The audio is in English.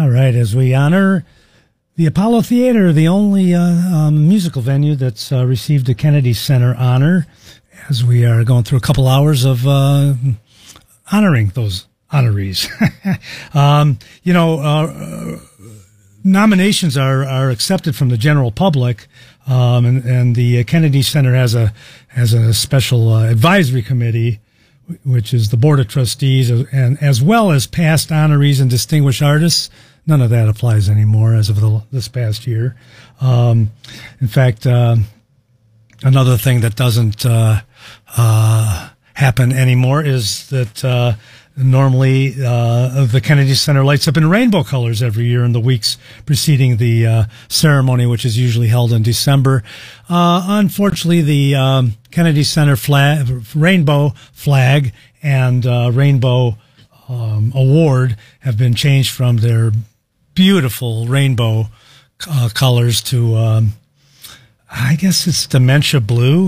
All right, as we honor the Apollo Theater, the only musical venue that's received a Kennedy Center honor, as we are going through a couple hours of honoring those honorees. Nominations are accepted from the general public, and the Kennedy Center has a special advisory committee, which is the Board of Trustees, and as well as past honorees and distinguished artists. None of that applies anymore as of this past year. In fact, another thing that doesn't happen anymore is that normally the Kennedy Center lights up in rainbow colors every year in the weeks preceding the ceremony, which is usually held in December. Unfortunately, the Kennedy Center rainbow flag and rainbow award have been changed from their beautiful rainbow colors to I guess it's dementia blue.